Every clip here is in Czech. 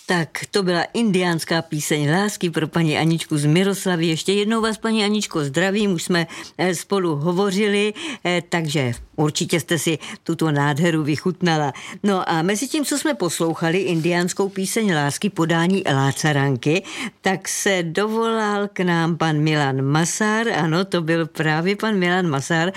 Tak to byla indiánská píseň lásky pro paní Aničku z Miroslavy. Ještě jednou vás, paní Aničko, zdravím, už jsme spolu hovořili, takže určitě jste si tuto nádheru vychutnala. No a mezi tím, co jsme poslouchali indiánskou píseň lásky podání Lácaranky, tak se dovolal k nám pan Milan Masár, ano, to byl právě pan Milan Masár,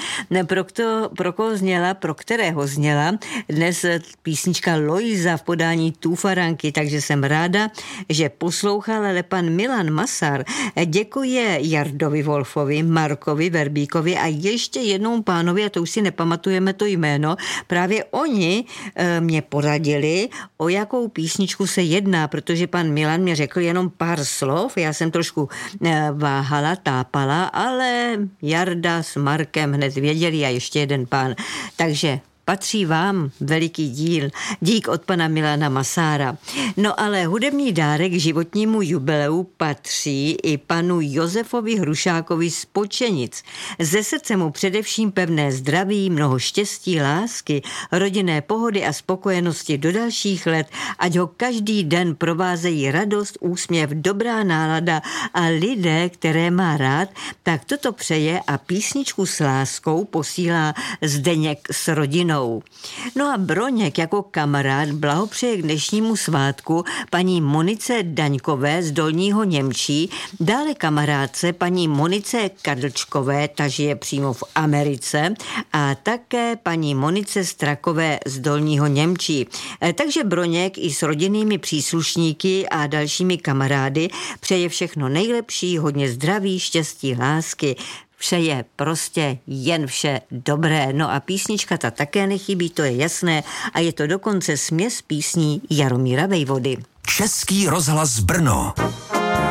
pro kterého zněla dnes písnička Lojza v podání Tufaranky, takže jsem ráda, že poslouchal, ale pan Milan Masár děkuje Jardovi Wolfovi, Markovi Verbíkovi a ještě jednou pánovi, a to už si nepamatujeme to jméno, právě oni mě poradili, o jakou písničku se jedná, protože pan Milan mě řekl jenom pár slov, já jsem trošku váhala, tápala, ale Jarda s Markem hned věděli a ještě jeden pán, takže patří vám veliký dík od pana Milana Masára. No ale hudební dárek k životnímu jubileu patří i panu Josefovi Hrušákovi z Počenic. Ze srdce mu především pevné zdraví, mnoho štěstí, lásky, rodinné pohody a spokojenosti do dalších let, ať ho každý den provázejí radost, úsměv, dobrá nálada a lidé, které má rád, tak toto přeje a písničku s láskou posílá Zdeněk s rodinou. No a Broněk jako kamarád blahopřeje k dnešnímu svátku paní Monice Daňkové z Dolního Němčí, dále kamarádce paní Monice Kadlčkové, ta žije přímo v Americe, a také paní Monice Strakové z Dolního Němčí. Takže Broněk i s rodinnými příslušníky a dalšími kamarády přeje všechno nejlepší, hodně zdraví, štěstí, lásky. Přeje prostě jen vše dobré. No a písnička ta také nechybí, to je jasné, a je to dokonce směs písní Jaromíra Vejvody. Český rozhlas Brno.